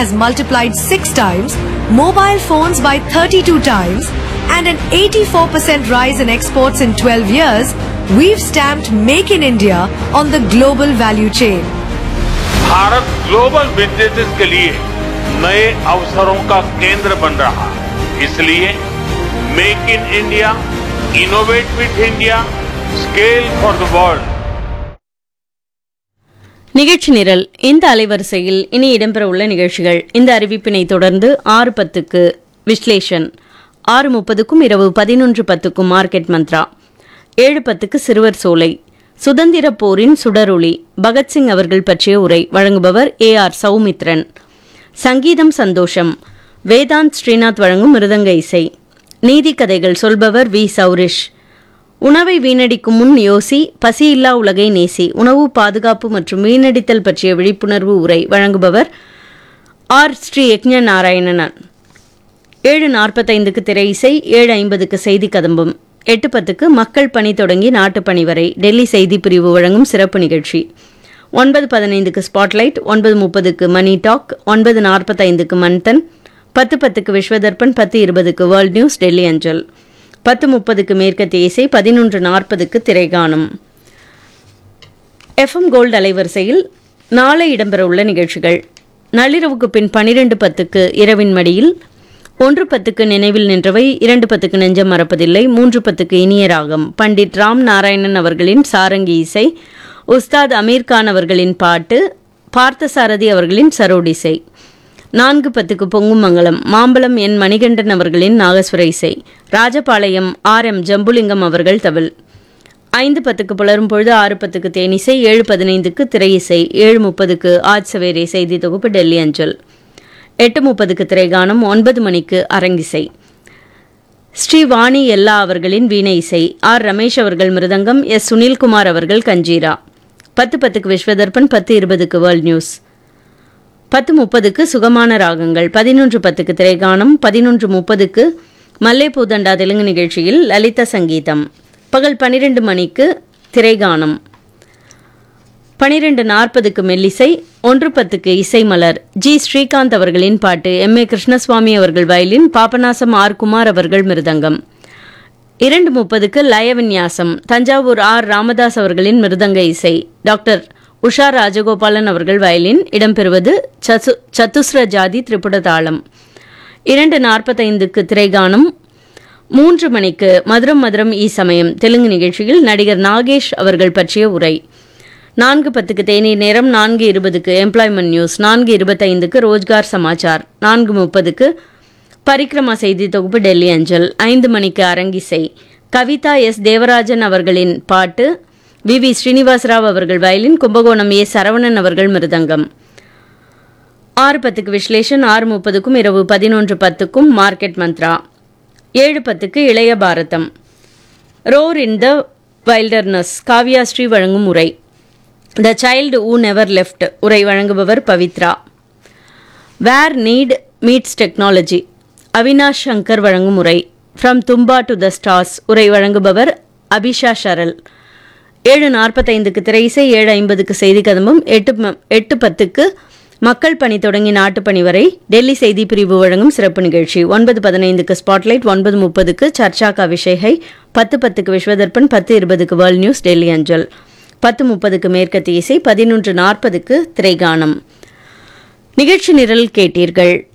has multiplied 6 times, mobile phones by 32 times, and an 84% rise in exports in 12 years, we've stamped Make in India on the global value chain. Bharat global businesses के लिए नए अवसरों का केंद्र बन रहा है। इसलिए make in India, innovate with India, scale for the world நிகழ்ச்சி நிரல் இந்த அலைவரிசையில் இனி இடம்பெறவுள்ள நிகழ்ச்சிகள். இந்த அறிவிப்பினை தொடர்ந்து 6:10க்கு விஸ்லேஷன், 6:30க்கும் இரவு 11:10க்கும் மார்க்கெட் மந்த்ரா, 7:10க்கு சிறுவர் சோலை, சுதந்திர போரின் சுடரொளி, பகத்சிங் அவர்கள் பற்றிய உரை வழங்குபவர் AR சௌமித்ரன், சங்கீதம் சந்தோஷம், வேதாந்த் ஸ்ரீநாத் வழங்கும் மிருதங்க இசை, நீதி கதைகள் சொல்பவர் V சௌரிஷ், உணவை வீணடிக்கும் முன் யோசி, பசியில்லா உலகை நேசி, உணவு பாதுகாப்பு மற்றும் வீணடித்தல் பற்றிய விழிப்புணர்வு உரை வழங்குபவர் R ஸ்ரீ யக்ஞ நாராயணன். 7:45க்கு திரை இசை, 7:50க்கு செய்தி கதம்பம், 8:10க்கு மக்கள் பணி தொடங்கி நாட்டுப்பணி வரை டெல்லி செய்தி பிரிவு வழங்கும் சிறப்பு நிகழ்ச்சி, 9:15க்கு ஸ்பாட்லைட், 9:30க்கு மணி talk, 9:45க்கு Manthan, 10:10க்கு Vishwa Darpan, 10:20க்கு world news Delhi அஞ்சல், 10:30க்கு மேற்கத்திய இசை, 11:40க்கு திரைகாணும். FM கோல்டு அலைவரிசையில் நாளை இடம்பெறவுள்ள நிகழ்ச்சிகள். நள்ளிரவுக்கு பின் 12:10க்கு இரவின் மடியில், 1:10க்கு நினைவில் நின்றவை, 2:10க்கு நெஞ்சம் மறப்பதில்லை, 3:10க்கு இனிய ராகம், பண்டிட் ராம் நாராயணன் அவர்களின் சாரங்கி இசை, உஸ்தாத் அமீர்கான் அவர்களின் பாட்டு, பார்த்தசாரதி அவர்களின் சரோடிசை, 4:10க்கு பொங்கும் மங்கலம், மாம்பலம் என் மணிகண்டன் அவர்களின் நாகஸ்வர இசை, ராஜபாளையம் RM ஜம்புலிங்கம் அவர்கள் தவில், 5:10க்கு புலரும் பொழுது, 6:10க்கு தேனிசை, 7:15க்கு திரை இசை, 7:30க்கு ஆஜ் சவேரே செய்தி தொகுப்பு டெல்லி அஞ்சல், 8:30க்கு திரைகானம், 9 மணிக்கு அரங்கிசை, ஸ்ரீவாணி எல்லா அவர்களின் வீணை இசை, R ரமேஷ் அவர்கள் மிருதங்கம், S சுனில்குமார் அவர்கள் கஞ்சீரா, 10:10க்கு விஸ்வதர்பன், 10:20க்கு வேர்ல்ட் நியூஸ், 10:30க்கு சுகமான ராகங்கள், 11:10க்கு திரைகானம், 11:30க்கு மல்லே பூதண்டா தெலுங்கு நிகழ்ச்சியில் லலித சங்கீதம், பகல் 12 மணிக்கு திரைகானம், 12:40க்கு மெல்லிசை, 1:10க்கு இசை மலர், G ஸ்ரீகாந்த் அவர்களின் பாட்டு, MA கிருஷ்ணசுவாமி அவர்கள் வயலின், பாபநாசம் R குமார் அவர்கள் மிருதங்கம், 2:30க்கு லயவின்யாசம், தஞ்சாவூர் R ராமதாஸ் அவர்களின் மிருதங்க இசை, டாக்டர் உஷா ராஜகோபாலன் அவர்கள் வயலின், இடம்பெறுவது சதுஸ்ர ஜாதி திரிபுட தாளம், 2:45க்கு திரைகானம், 3 மணிக்கு மதுரம் மதுரம் ஈ சமயம் தெலுங்கு நிகழ்ச்சியில் நடிகர் நாகேஷ் அவர்கள் பற்றிய உரை, 4:10க்கு தேநீர் நேரம், 4:20க்கு எம்ப்ளாய்மெண்ட் நியூஸ், 4:25க்கு ரோஜ்கார் சமாச்சார், 4:30க்கு பரிக்ரமா செய்தி தொகுப்பு டெல்லி அஞ்சல், 5 மணிக்கு அரங்கிசை, கவிதா S தேவராஜன் அவர்களின் பாட்டு, VV ஸ்ரீனிவாசராவ் அவர்கள் வயலின், கும்பகோணம் A சரவணன் அவர்கள் மிருதங்கம், 6:10க்கு விஸ்லேஷன், 6:30க்கும் இரவு 11:10க்கும் மார்க்கெட் மந்த்ரா, 7:10க்கு இளைய பாரதம், ரோர் இன் த வைல்டர்னஸ் காவ்யா ஸ்ரீ வழங்கும் உரை, the child who never left உரை வழங்குபவர் பவித்ரா, வேர் NEET meets technology Avinash Shankar வழங்கும் உரை, from Thumba to the stars உரை வழங்குபவர் அபிஷா ஷரல், 7:45க்கு திரை இசை, 7:50க்கு செய்தி கதம்பம், 8:10க்கு மக்கள் பணி தொடங்கி நாட்டுப்பணி வரை டெல்லி செய்தி பிரிவு வழங்கும் சிறப்பு நிகழ்ச்சி, 9:15க்கு ஸ்பாட்லைட், 9:30க்கு சர்ச்சா கா விஷய், 10:10க்கு விஸ்வதர்பன், 10:20க்கு வேர்ல்ட் நியூஸ் டெல்லி அஞ்சல், 10:30க்கு மேற்கத்திய இசை, 11:40க்கு திரைகானம். நிகழ்ச்சி நிரல் கேட்டீர்கள்.